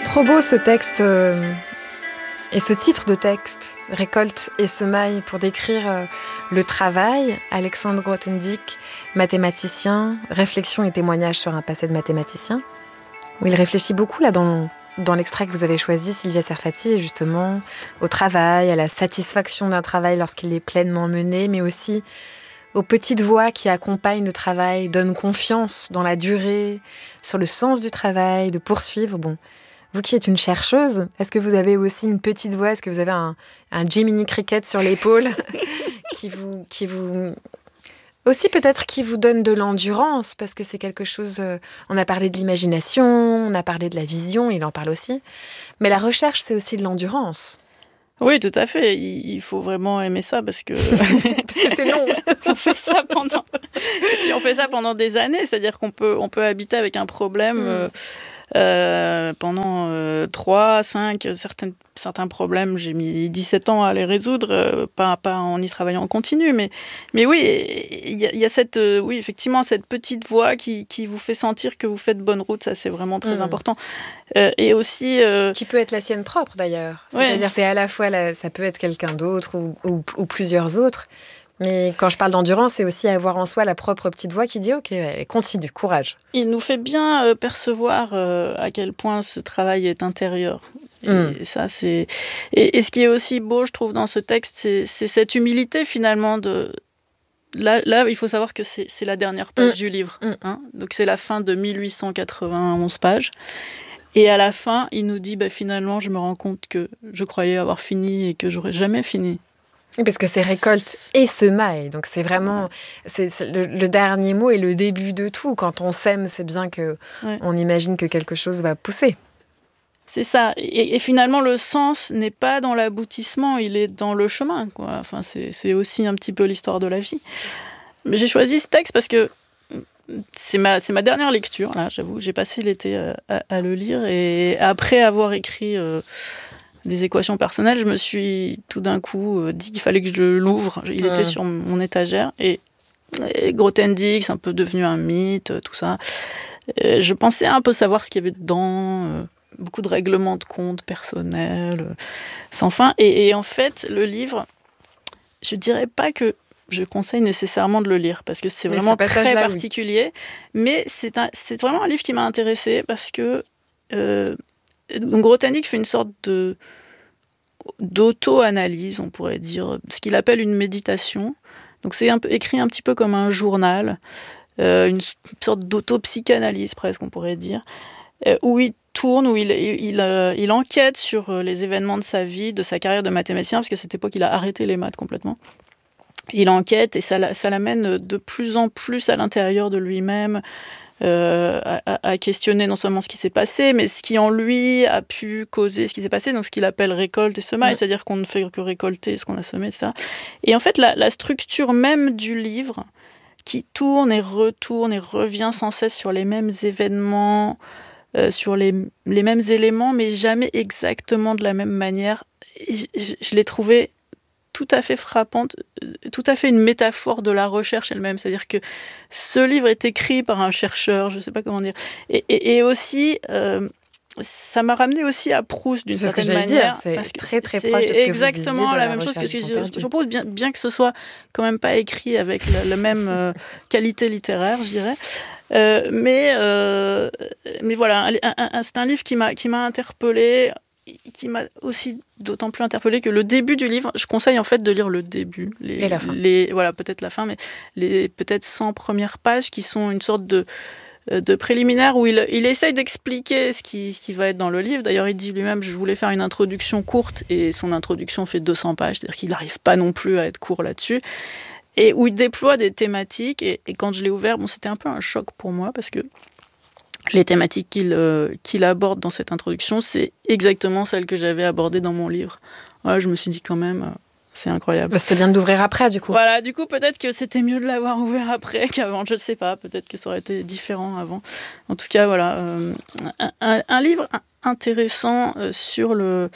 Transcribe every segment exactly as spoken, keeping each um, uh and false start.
Trop beau ce texte euh, et ce titre de texte, Récolte et semaille, pour décrire euh, le travail. Alexandre Grothendieck, mathématicien, réflexion et témoignage sur un passé de mathématicien, où il réfléchit beaucoup là dans, dans l'extrait que vous avez choisi, Sylvia Serfati, justement au travail, à la satisfaction d'un travail lorsqu'il est pleinement mené, mais aussi aux petites voix qui accompagnent le travail, donnent confiance dans la durée, sur le sens du travail, de poursuivre. Bon, vous qui êtes une chercheuse, est-ce que vous avez aussi une petite voix? Est-ce que vous avez un, un Jiminy Cricket sur l'épaule qui vous, qui vous... Aussi peut-être qui vous donne de l'endurance, parce que c'est quelque chose... Euh, on a parlé de l'imagination, on a parlé de la vision, il en parle aussi. Mais la recherche, c'est aussi de l'endurance. Oui, tout à fait. Il faut vraiment aimer ça parce que, parce que c'est long. on fait ça pendant... Et puis on fait ça pendant des années. C'est-à-dire qu'on peut, on peut habiter avec un problème... Mm. Euh... Euh, pendant euh, trois, cinq, certains, certains problèmes, j'ai mis dix-sept ans à les résoudre, euh, pas, pas en y travaillant en continu, mais, mais oui, il y, y a cette, euh, oui, effectivement, cette petite voix qui, qui vous fait sentir que vous faites bonne route, ça c'est vraiment très mmh. important. Euh, et aussi... Euh... Qui peut être la sienne propre d'ailleurs, c'est-à-dire ouais. c'est à la fois, la, ça peut être quelqu'un d'autre ou, ou, ou plusieurs autres. Mais quand je parle d'endurance, c'est aussi avoir en soi la propre petite voix qui dit « Ok, allez, continue, courage ». Il nous fait bien euh, percevoir euh, à quel point ce travail est intérieur. Et, mm. et, ça, c'est... Et, et ce qui est aussi beau, je trouve, dans ce texte, c'est, c'est cette humilité finalement de... Là, là, il faut savoir que c'est, c'est la dernière page mm. du livre. Mm. Hein. Donc c'est la fin de mille huit cent quatre-vingt-onze pages. Et à la fin, il nous dit bah, « Finalement, je me rends compte que je croyais avoir fini et que j'aurais jamais fini ». Parce que c'est récolte et semaille, donc c'est vraiment c'est, c'est le, le dernier mot et le début de tout. Quand on sème, c'est bien que ouais. on imagine que quelque chose va pousser. C'est ça. Et, et finalement, le sens n'est pas dans l'aboutissement, il est dans le chemin, quoi. Enfin, c'est, c'est aussi un petit peu l'histoire de la vie. Mais j'ai choisi ce texte parce que c'est ma, c'est ma dernière lecture, là, j'avoue. J'ai passé l'été à, à, à le lire et après avoir écrit... Euh, des équations personnelles, je me suis tout d'un coup euh, dit qu'il fallait que je l'ouvre. Il mmh. était sur mon étagère et, et Grothendieck, c'est un peu devenu un mythe, tout ça. Et je pensais un peu savoir ce qu'il y avait dedans, euh, beaucoup de règlements de compte personnels, euh, sans fin. Et, et en fait, le livre, je dirais pas que je conseille nécessairement de le lire parce que c'est mais vraiment très particulier. Oui. Mais c'est, un, c'est vraiment un livre qui m'a intéressée parce que euh, donc Grothendieck fait une sorte de d'auto-analyse, on pourrait dire, ce qu'il appelle une méditation. Donc c'est un peu, écrit un petit peu comme un journal, euh, une sorte d'auto-psychanalyse presque, on pourrait dire, euh, où il tourne, où il, il, il, euh, il enquête sur les événements de sa vie, de sa carrière de mathématicien, parce qu'à cette époque, il a arrêté les maths complètement. Il enquête et ça, ça l'amène de plus en plus à l'intérieur de lui-même, Euh, à, à questionner non seulement ce qui s'est passé, mais ce qui en lui a pu causer ce qui s'est passé, donc ce qu'il appelle récolte et semaille, mmh. c'est-à-dire qu'on ne fait que récolter ce qu'on a semé, et cetera. Et en fait, la, la structure même du livre, qui tourne et retourne et revient sans cesse sur les mêmes événements, euh, sur les, les mêmes éléments, mais jamais exactement de la même manière, je, je, je l'ai trouvé tout à fait frappante, tout à fait une métaphore de la recherche elle-même. C'est-à-dire que ce livre est écrit par un chercheur, je ne sais pas comment dire. Et, et, et aussi, euh, ça m'a ramené aussi à Proust d'une c'est certaine ce que manière. Dire, c'est parce que très très c'est proche de ce que exactement vous disiez de la, la même chose que ce que je, je propose, bien, bien que ce soit quand même pas écrit avec la, la même euh, qualité littéraire, je dirais. Euh, mais, euh, mais voilà, un, un, c'est un livre qui m'a, qui m'a interpellée, qui m'a aussi d'autant plus interpellée que le début du livre, je conseille en fait de lire le début. Les, et la fin. Les, voilà, peut-être la fin, mais les peut-être cent premières pages qui sont une sorte de, de préliminaire où il, il essaye d'expliquer ce qui, ce qui va être dans le livre. D'ailleurs, il dit lui-même, je voulais faire une introduction courte et son introduction fait deux cents pages, c'est-à-dire qu'il n'arrive pas non plus à être court là-dessus. Et où il déploie des thématiques. Et, et quand je l'ai ouvert, bon, c'était un peu un choc pour moi parce que les thématiques qu'il, euh, qu'il aborde dans cette introduction, c'est exactement celles que j'avais abordées dans mon livre. Voilà, je me suis dit quand même, euh, c'est incroyable. Bah, c'était bien de l'ouvrir après, du coup. Voilà, du coup, peut-être que c'était mieux de l'avoir ouvert après qu'avant, je ne sais pas, peut-être que ça aurait été différent avant. En tout cas, voilà, euh, un, un, un livre intéressant euh, sur, le,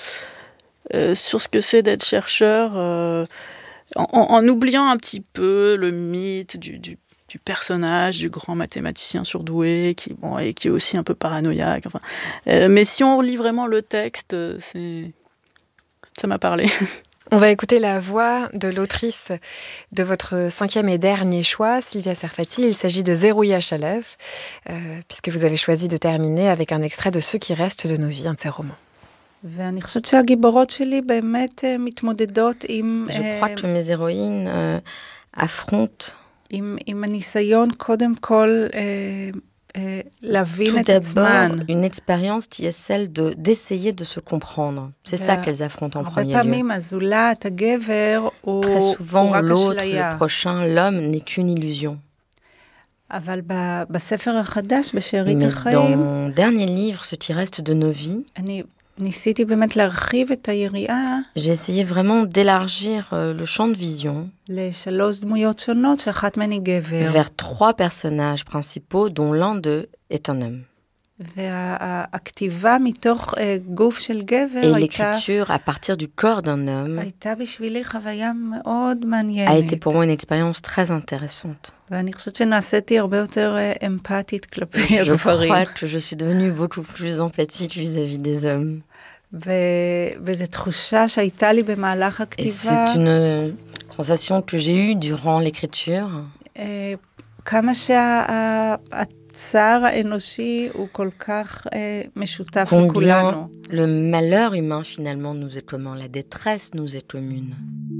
euh, sur ce que c'est d'être chercheur, euh, en, en oubliant un petit peu le mythe du... du du personnage, du grand mathématicien surdoué, qui, bon, et qui est aussi un peu paranoïaque. Enfin, euh, mais si on lit vraiment le texte, c'est... ça m'a parlé. On va écouter la voix de l'autrice de votre cinquième et dernier choix, Sylvia Serfati. Il s'agit de Zerouia Chalev, euh, puisque vous avez choisi de terminer avec un extrait de Ce qui reste de nos vies, un de ses romans. ואני חושבת שהגיבורות שלי באמת מתמודדות עם... Je crois que mes héroïnes euh, affrontent עם, עם הניסיון קודם כל אה, אה, להבין את עצמן. une expérience qui est celle de, d'essayer de se comprendre. C'est ça qu'elles affrontent en premier lieu. הרבה פעמים הזולת, הגבר, הוא, Très souvent, הוא רק l'autre, אשליה. le prochain, l'homme n'est qu'une illusion. אבל ב, בספר החדש, בשארית Mais dans החיים, mon dernier livre, Ce qui reste de nos vies, אני ניסיתי באמת להרחיב את היריעה j'ai essayé vraiment d'élargir euh, le champ de vision לשלוש דמויות שונות, שאחת מהן היא גבר. vers trois personnages principaux, dont l'un d'eux est un homme. והכתיבה מתוך גוף של גבר Et הייתה, l'écriture à partir du corps d'un homme הייתה בשבילי חוויה מאוד a été מעניינת. pour moi une expérience très intéressante. ואני חושבת שנעשיתי הרבה יותר אמפתית כלפי Je הגברים. crois que je suis devenue beaucoup plus empathique vis-à-vis des hommes. ו- וזו תחושה שהייתה לי במהלך Et הכתיבה, c'est une sensation que j'ai eue durant l'écriture, אה, כמה שהצער האנושי הוא כל כך אה, משותף combien לכולנו. le malheur humain finalement nous est commun, la détresse nous est commune.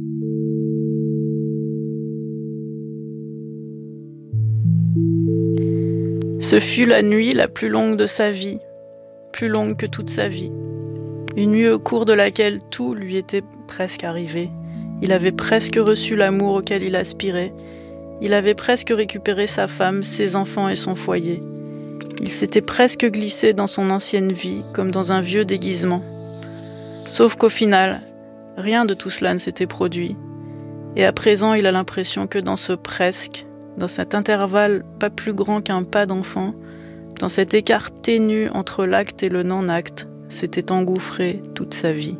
Ce fut la nuit la plus longue de sa vie, plus longue que toute sa vie. Une nuit au cours de laquelle tout lui était presque arrivé. Il avait presque reçu l'amour auquel il aspirait. Il avait presque récupéré sa femme, ses enfants et son foyer. Il s'était presque glissé dans son ancienne vie, comme dans un vieux déguisement. Sauf qu'au final, rien de tout cela ne s'était produit. Et à présent, il a l'impression que dans ce presque, dans cet intervalle pas plus grand qu'un pas d'enfant, dans cet écart ténu entre l'acte et le non-acte, s'était engouffré toute sa vie.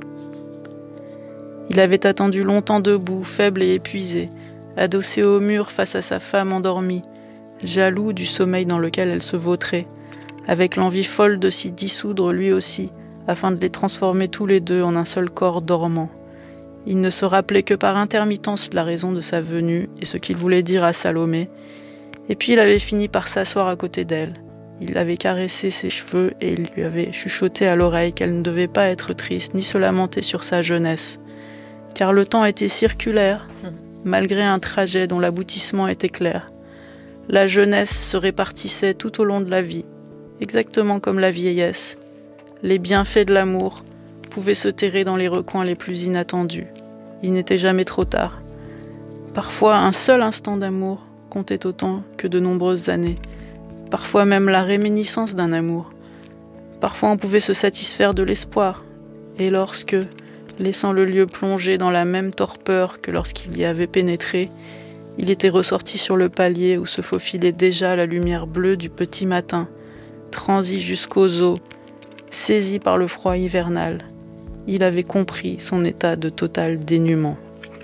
Il avait attendu longtemps debout, faible et épuisé, adossé au mur face à sa femme endormie, jaloux du sommeil dans lequel elle se vautrait, avec l'envie folle de s'y dissoudre lui aussi, afin de les transformer tous les deux en un seul corps dormant. Il ne se rappelait que par intermittence la raison de sa venue et ce qu'il voulait dire à Salomé. Et puis il avait fini par s'asseoir à côté d'elle. Il avait caressé ses cheveux et il lui avait chuchoté à l'oreille qu'elle ne devait pas être triste ni se lamenter sur sa jeunesse. Car le temps était circulaire, malgré un trajet dont l'aboutissement était clair. La jeunesse se répartissait tout au long de la vie, exactement comme la vieillesse. Les bienfaits de l'amour pouvaient se terrer dans les recoins les plus inattendus. Il n'était jamais trop tard. Parfois, un seul instant d'amour comptait autant que de nombreuses années. Parfois même la réminiscence d'un amour. Parfois, on pouvait se satisfaire de l'espoir. Et lorsque, laissant le lieu plongé dans la même torpeur que lorsqu'il y avait pénétré, il était ressorti sur le palier où se faufilait déjà la lumière bleue du petit matin, transi jusqu'aux os, saisi par le froid hivernal. Il avait compris son état de total dénuement.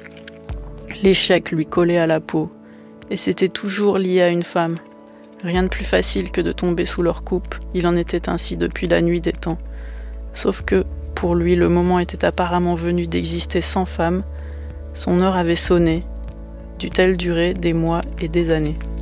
L'échec lui collait à la peau, et c'était toujours lié à une femme. Rien de plus facile que de tomber sous leur coupe, il en était ainsi depuis la nuit des temps. Sauf que, pour lui, le moment était apparemment venu d'exister sans femme. Son heure avait sonné, dut-elle durer des mois et des années.